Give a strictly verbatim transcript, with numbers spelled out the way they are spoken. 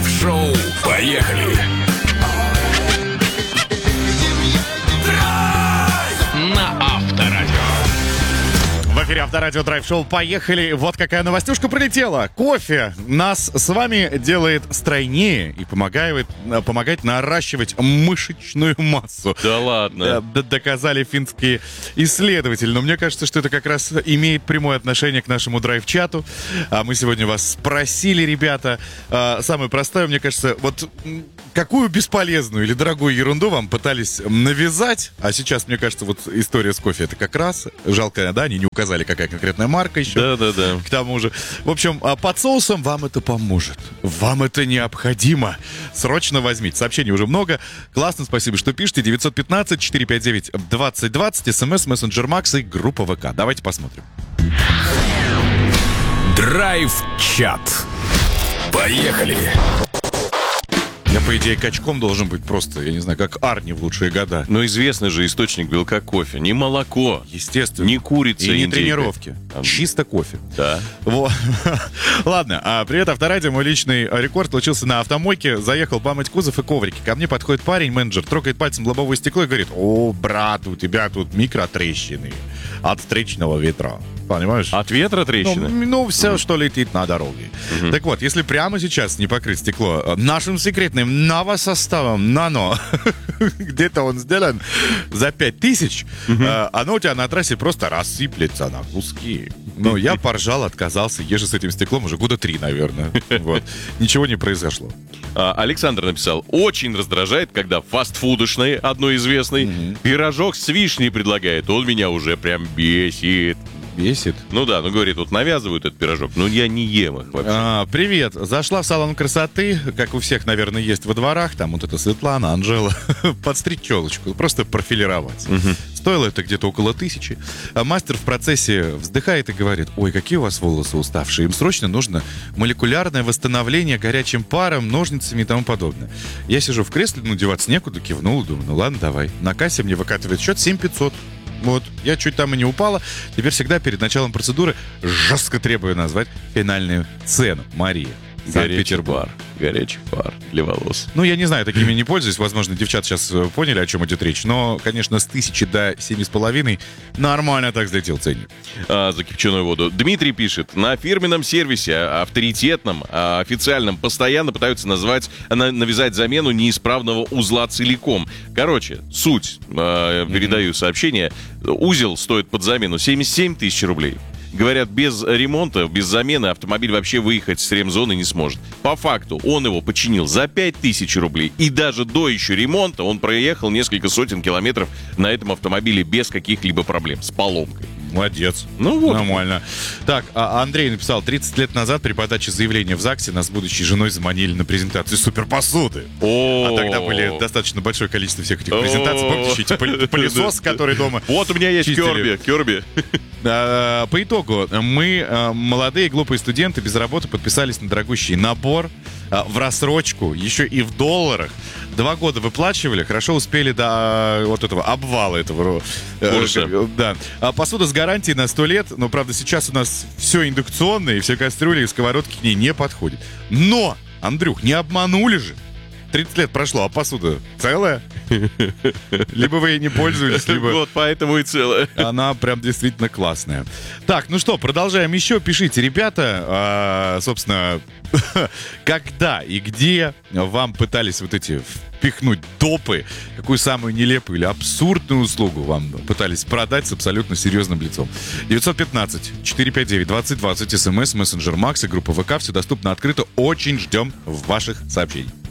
Драйв-шоу. Поехали! Драйв! На Авторадио. В эфире Авторадио Драйв-шоу. Поехали. Вот какая новостюшка прилетела. Кофе нас с вами делает стройнее и помогает, помогает наращивать мышечную массу. Да ладно. Д- доказали финские исследователи. Но мне кажется, что это как раз имеет прямое отношение к нашему драйв-чату. А мы сегодня вас спросили, ребята. А, самое простое, мне кажется, вот какую бесполезную или дорогую ерунду вам пытались навязать. А сейчас, мне кажется, вот история с кофе, это как раз жалко, да, они не указали, какая конкретная марка еще. Да-да-да. К тому же. В общем, под соусом вам это поможет. Вам это необходимо. Срочно возьмите. Сообщений уже много. Классно, спасибо, что пишете. девятьсот пятнадцать четыреста пятьдесят девять двадцать двадцать. СМС, мессенджер Макс и группа ВК. Давайте посмотрим. Драйв-чат. Поехали! Я, по идее, качком должен быть просто, я не знаю, как Арни в лучшие года. Но известный же источник белка кофе. Не молоко, Естественно. не курица, И не индейка. тренировки. А, Чисто кофе. Да. Вот. Ладно, а привет, Авторадио. Мой личный рекорд случился на автомойке. Заехал помыть кузов и коврики. Ко мне подходит парень, менеджер, трогает пальцем лобовое стекло и говорит: о, брат, у тебя тут микротрещины от встречного ветра. Понимаешь? От ветра трещины? Ну, ну все, угу. что летит на дороге. Угу. Так вот, если прямо сейчас не покрыть стекло нашим секретным новосоставом «Нано», где-то он сделан за пять тысяч, угу. оно у тебя на трассе просто рассыплется на куски. Но я поржал, отказался, езжу с этим стеклом уже года три, наверное. Вот. Ничего не произошло. А, Александр написал: очень раздражает, когда фастфудошный, одной известный, угу. пирожок с вишней предлагает. Он меня уже прям бесит. Бесит? Ну да, ну говорит, вот навязывают этот пирожок, но я не ем их вообще. А, привет, зашла в салон красоты, как у всех, наверное, есть во дворах, там вот эта Светлана, Анжела, подстричь челочку, просто профилировать. Угу. Стоило это где-то около тысячи. А мастер в процессе вздыхает и говорит: ой, какие у вас волосы уставшие, им срочно нужно молекулярное восстановление горячим паром, ножницами и тому подобное. Я сижу в кресле, ну деваться некуда, кивнул, думаю, ну ладно, давай. На кассе мне выкатывает счет семь тысяч пятьсот. Вот, я чуть там и не упала. Теперь всегда перед началом процедуры жестко требую назвать финальную цену. Мария. Горячий пар. Горячий пар для волос. Ну, я не знаю, такими не пользуюсь. Возможно, девчата сейчас поняли, о чем идет речь. Но, конечно, с тысячи до семи с половиной нормально так взлетел ценник. А, за кипяченую воду. Дмитрий пишет: на фирменном сервисе, авторитетном, официальном, постоянно пытаются назвать, навязать замену неисправного узла целиком. Короче, суть. А, передаю mm-hmm. сообщение. Узел стоит под замену семьдесят семь тысяч рублей. Говорят, без ремонта, без замены автомобиль вообще выехать с ремзоны не сможет. По факту, он его починил за пять тысяч рублей. И даже до еще ремонта он проехал несколько сотен километров на этом автомобиле без каких-либо проблем, с поломкой. Молодец. Ну вот. Нормально. Так, а Андрей написал: тридцать лет назад при подаче заявления в ЗАГСе нас с будущей женой заманили на презентацию суперпосуды. А тогда были достаточно большое количество всех этих презентаций. Помните, эти пылесос, который дома Вот у меня есть Керби. Керби. По итогу, мы, молодые глупые студенты без работы, подписались на дорогущий набор в рассрочку, еще и в долларах. Два года выплачивали, хорошо успели до вот этого обвала этого. Курса. Да. Посуда с гарантией на сто лет, но, правда, сейчас у нас все индукционное, и все кастрюли и сковородки к ней не подходят. Но, Андрюх, не обманули же. тридцать лет прошло, а посуда целая? Либо вы ей не пользовались, либо... Вот, поэтому и целая. Она прям действительно классная. Так, ну что, продолжаем еще. Пишите, ребята, а, собственно, когда и где вам пытались вот эти впихнуть допы, какую самую нелепую или абсурдную услугу вам пытались продать с абсолютно серьезным лицом. девятьсот пятнадцать четыреста пятьдесят девять двадцать двадцать. СМС, мессенджер Макс и группа ВК. Все доступно открыто. Очень ждем ваших сообщений.